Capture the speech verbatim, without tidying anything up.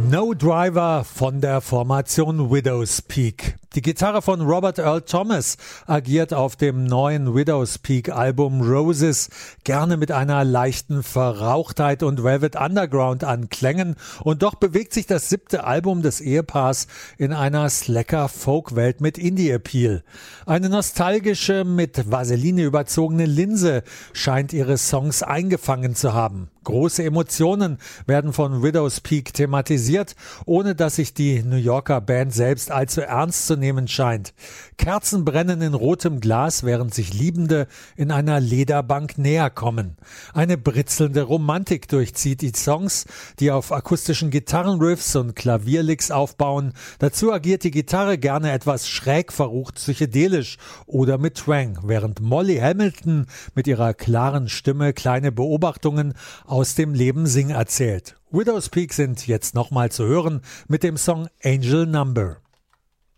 No Driver von der Formation Widow's Peak. Die Gitarre von Robert Earl Thomas agiert auf dem neuen Widow's Peak Album Roses gerne mit einer leichten Verrauchtheit und Velvet Underground Anklängen, und doch bewegt sich das siebte Album des Ehepaars in einer slacker Folkwelt mit Indie-Appeal. Eine nostalgische, mit Vaseline überzogene Linse scheint ihre Songs eingefangen zu haben. Große Emotionen werden von Widow's Peak thematisiert, ohne dass sich die New Yorker Band selbst allzu ernst zu nehmen scheint. Kerzen brennen in rotem Glas, während sich Liebende in einer Lederbank näher kommen. Eine britzelnde Romantik durchzieht die Songs, die auf akustischen Gitarrenriffs und Klavierlicks aufbauen. Dazu agiert die Gitarre gerne etwas schräg verrucht psychedelisch oder mit Twang, während Molly Hamilton mit ihrer klaren Stimme kleine Beobachtungen aus dem Leben Sing erzählt. Widow's Peak sind jetzt nochmal zu hören mit dem Song Angel Number.